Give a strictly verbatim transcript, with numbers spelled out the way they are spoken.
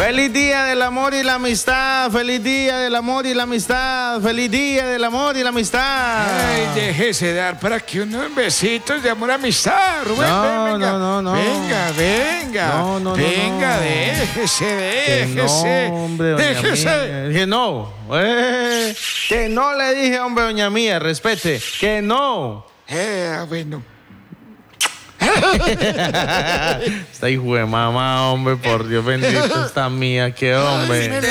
Feliz día del amor y la amistad. Feliz día del amor y la amistad. Feliz día del amor y la amistad. Ay, déjese dar para que unos besitos de amor y amistad, Rubén. No, ven, venga. no, no, no. Venga, venga. No, no, no, venga, no. déjese, Que déjese. no, hombre, doña déjese. Mía. Que no. Eh, que no le dije, hombre, doña mía, respete. Que no. Eh, bueno. Esta hijo de mamá, hombre, por Dios bendito, esta mía, qué hombre.